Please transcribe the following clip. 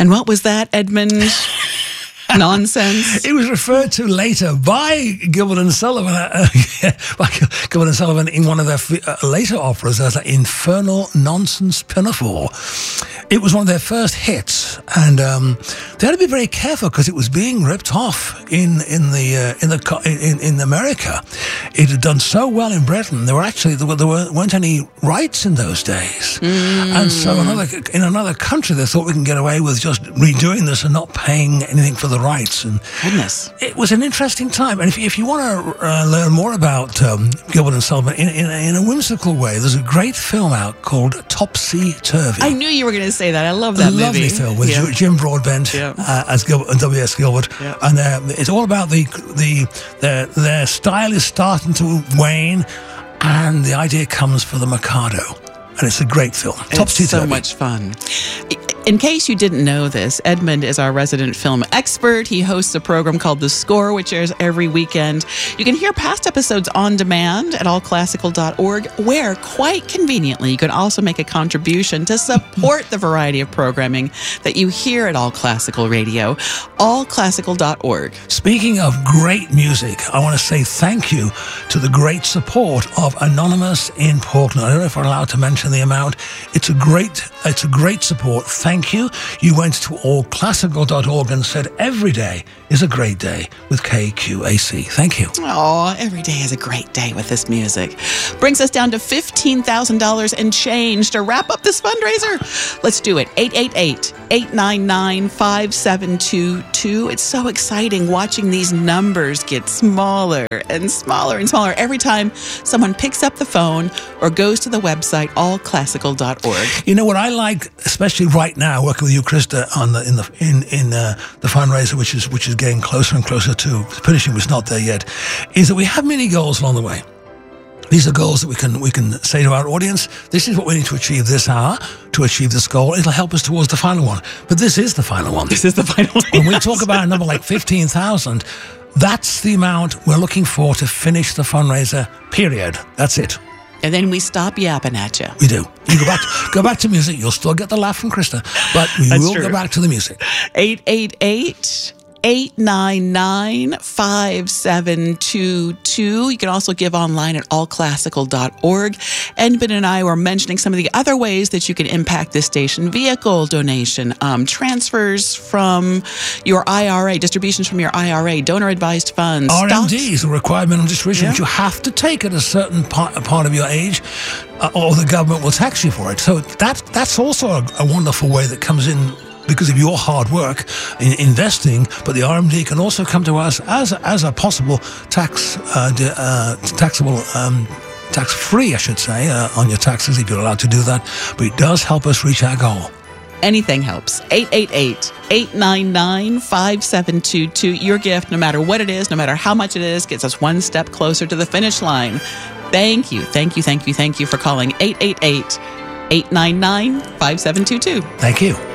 And what was that, Edmund? Nonsense. It was referred to later by Gilbert and Sullivan, in one of their later operas as an infernal nonsense pinafore. It was one of their first hits, and they had to be very careful because it was being ripped off in America. It had done so well in Britain. There weren't any rights in those days, and so in another country they thought we can get away with just redoing this and not paying anything for the rights. And goodness, it was an interesting time. And if you want to learn more about Gilbert and Sullivan in a whimsical way, there's a great film out called Topsy Turvy. I knew you were going to say that. I love that movie. Lovely film with Jim Broadbent as Gilbert and W.S. Gilbert, and it's all about their style is starting to wane, and the idea comes for the Mikado. And it's a great film. It's so much fun. In case you didn't know this, Edmund is our resident film expert. He hosts a program called The Score, which airs every weekend. You can hear past episodes on demand at allclassical.org, where, quite conveniently, you can also make a contribution to support the variety of programming that you hear at All Classical Radio, allclassical.org. Speaking of great music, I want to say thank you to the great support of Anonymous in Portland. I don't know if I'm allowed to mention the amount. It's a great support. Thank you. You went to allclassical.org and said every day is a great day with KQAC. Thank you. Oh, every day is a great day with this music. Brings us down to $15,000 and change to wrap up this fundraiser. Let's do it. 888-899-5722. It's so exciting watching these numbers get smaller and smaller and smaller every time someone picks up the phone or goes to the website allclassical.org. You know what I like, especially right now, working with you, Krista, in the fundraiser, which is getting closer and closer to finishing, was not there yet, is that we have many goals along the way. These are goals that we can say to our audience, this is what we need to achieve this hour to achieve this goal. It'll help us towards the final one. But this is the final one. This is the final one. When we talk about a number like 15,000, that's the amount we're looking for to finish the fundraiser, period. That's it. And then we stop yapping at you. We do. You go back to music. You'll still get the laugh from Krista, but we will go back to the music. 888-899-5722. You can also give online at allclassical.org. Edmund and I were mentioning some of the other ways that you can impact this station: vehicle donation, transfers from your IRA, distributions from your IRA, donor-advised funds. RMDs, a required minimum distribution, which you have to take at a certain part of your age, or the government will tax you for it. So that's also a wonderful way that comes in because of your hard work in investing, but the RMD can also come to us as a possible tax-free, I should say, on your taxes, if you're allowed to do that. But it does help us reach our goal. Anything helps. 888-899-5722. Your gift, no matter what it is, no matter how much it is, gets us one step closer to the finish line. Thank you for calling 888-899-5722. Thank you.